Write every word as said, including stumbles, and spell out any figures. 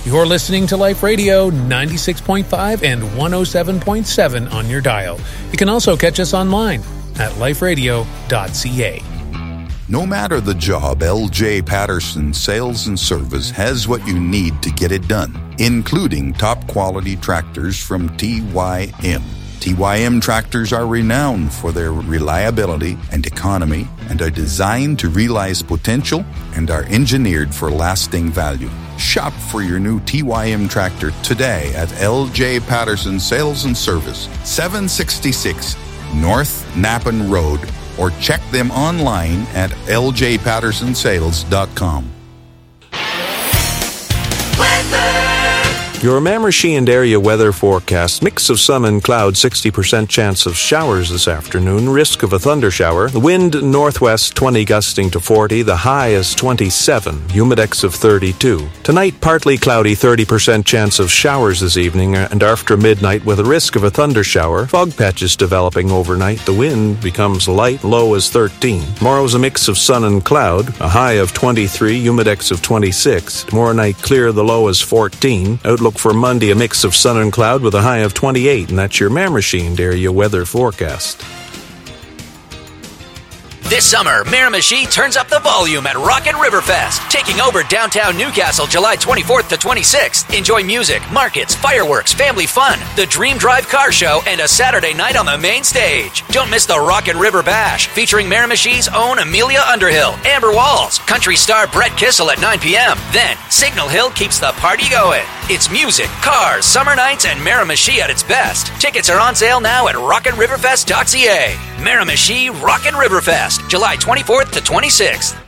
You're listening to Life Radio ninety-six point five and one oh seven point seven on your dial. You can also catch us online at life radio dot c a. No matter the job, L J Patterson Sales and Service has what you need to get it done, including top-quality tractors from T Y M. T Y M tractors are renowned for their reliability and economy and are designed to realize potential and are engineered for lasting value. Shop for your new T Y M tractor today at L J Patterson Sales and Service, seven sixty-six North Nappen Road, or check them online at l j patterson sales dot com. Your Miramichi and area weather forecast: mix of sun and cloud, sixty percent chance of showers this afternoon, risk of a thunder shower. The wind northwest, twenty gusting to forty, the high is twenty-seven, humidex of thirty-two. Tonight, partly cloudy, thirty percent chance of showers this evening and after midnight with a risk of a thunder shower. Fog patches developing overnight, the wind becomes light, low is thirteen. Tomorrow's a mix of sun and cloud, a high of twenty-three, humidex of twenty-six. Tomorrow night clear, the low is fourteen. Outlook for Monday, a mix of sun and cloud with a high of twenty-eight, and that's your Miramichi and area weather forecast. This summer, Miramichi turns up the volume at Rockin' Riverfest, taking over downtown Newcastle July twenty-fourth to twenty-sixth. Enjoy music, markets, fireworks, family fun, the Dream Drive Car Show, and a Saturday night on the main stage. Don't miss the Rockin' River Bash, featuring Miramichi's own Amelia Underhill, Amber Walls, country star Brett Kissel at nine p.m. Then, Signal Hill keeps the party going. It's music, cars, summer nights, and Miramichi at its best. Tickets are on sale now at rockin riverfest dot c a. Miramichi Rockin' Riverfest, July twenty-fourth to twenty-sixth.